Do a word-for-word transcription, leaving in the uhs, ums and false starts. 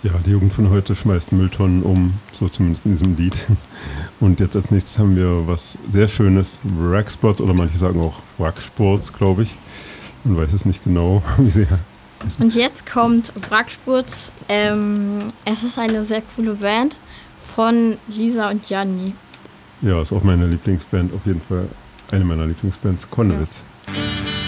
Ja, die Jugend von heute schmeißt Mülltonnen um, so zumindest in diesem Lied. Und jetzt als nächstes haben wir was sehr Schönes, Wracksports oder manche sagen auch Wracksports, glaube ich. Man weiß es nicht genau, wie sie heißen. Und jetzt kommt Wracksports. Ähm, es ist eine sehr coole Band von Lisa und Janni. Ja, ist auch meine Lieblingsband, auf jeden Fall eine meiner Lieblingsbands, Konnewitz. Ja.